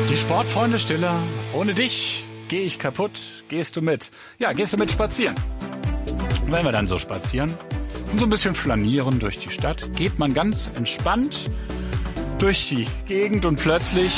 Die Sportfreunde Stiller. Ohne dich gehe ich kaputt. Gehst du mit? Ja, gehst du mit spazieren? Und wenn wir dann so spazieren und so ein bisschen flanieren durch die Stadt, geht man ganz entspannt durch die Gegend und plötzlich...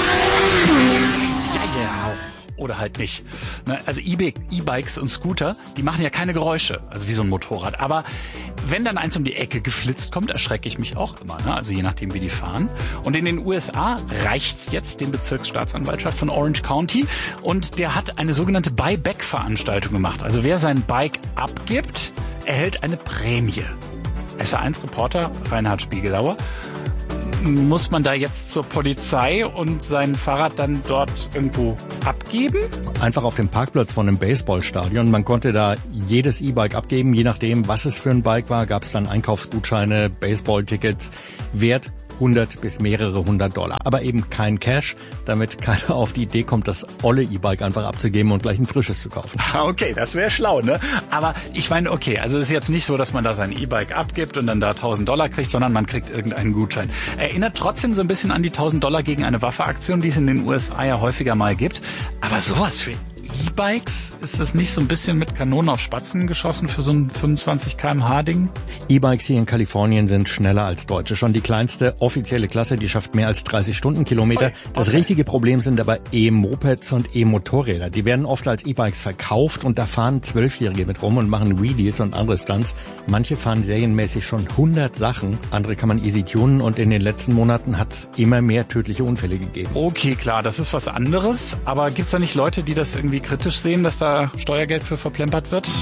Ja. Oder halt nicht. Also E-Bikes und Scooter, die machen ja keine Geräusche, also wie so ein Motorrad. Aber wenn dann eins um die Ecke geflitzt kommt, erschrecke ich mich auch immer, also je nachdem, wie die fahren. Und in den USA reicht's jetzt den Bezirksstaatsanwaltschaft von Orange County und der hat eine sogenannte Buyback-Veranstaltung gemacht. Also wer sein Bike abgibt, erhält eine Prämie. SR1-Reporter Reinhard Spiegelauer. Muss man da jetzt zur Polizei und sein Fahrrad dann dort irgendwo abgeben? Einfach auf dem Parkplatz von einem Baseballstadion. Man konnte da jedes E-Bike abgeben. Je nachdem, was es für ein Bike war, gab es dann Einkaufsgutscheine, Baseballtickets, Wert 100 bis mehrere $100. Aber eben kein Cash, damit keiner auf die Idee kommt, das olle E-Bike einfach abzugeben und gleich ein frisches zu kaufen. Okay, das wäre schlau, ne? Aber ich meine, okay, also es ist jetzt nicht so, dass man da sein E-Bike abgibt und dann da $1.000 kriegt, sondern man kriegt irgendeinen Gutschein. Erinnert trotzdem so ein bisschen an die $1.000 gegen eine Waffe-Aktion, die es in den USA ja häufiger mal gibt. Aber sowas für E-Bikes, ist das nicht so ein bisschen mit Kanonen auf Spatzen geschossen für so ein 25 km/h Ding? E-Bikes hier in Kalifornien sind schneller als deutsche. Schon die kleinste offizielle Klasse, die schafft mehr als 30 Stundenkilometer. Okay. Das richtige Problem sind aber E-Mopeds und E-Motorräder. Die werden oft als E-Bikes verkauft und da fahren 12-Jährige mit rum und machen Wheelies und andere Stunts. Manche fahren serienmäßig schon 100 Sachen, andere kann man easy tunen und in den letzten Monaten hat es immer mehr tödliche Unfälle gegeben. Okay, klar, das ist was anderes, aber gibt's da nicht Leute, die das irgendwie kritisch sehen, dass da Steuergeld für verplempert wird?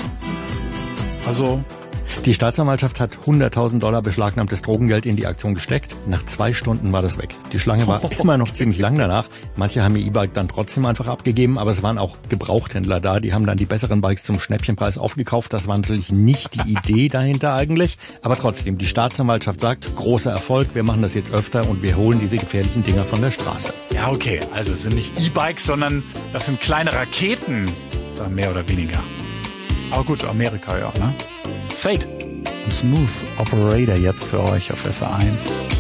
Also... Die Staatsanwaltschaft hat $100.000 beschlagnahmtes Drogengeld in die Aktion gesteckt. Nach 2 Stunden war das weg. Die Schlange war immer noch ziemlich lang danach. Manche haben ihr E-Bike dann trotzdem einfach abgegeben, aber es waren auch Gebrauchthändler da. Die haben dann die besseren Bikes zum Schnäppchenpreis aufgekauft. Das war natürlich nicht die Idee dahinter eigentlich. Aber trotzdem, die Staatsanwaltschaft sagt, großer Erfolg, wir machen das jetzt öfter und wir holen diese gefährlichen Dinger von der Straße. Ja, okay. Also es sind nicht E-Bikes, sondern das sind kleine Raketen. Mehr oder weniger. Aber gut, Amerika ja, ne? Sade und Smooth Operator jetzt für euch auf SR1.